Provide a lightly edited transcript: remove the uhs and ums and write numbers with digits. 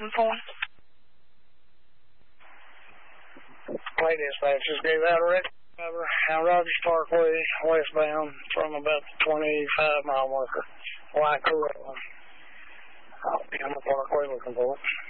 looking for? Play dispatch. Just gave out a record cover on Rogers Parkway, westbound, from about 25-mile marker. White Corella. I'm on Parkway looking for it.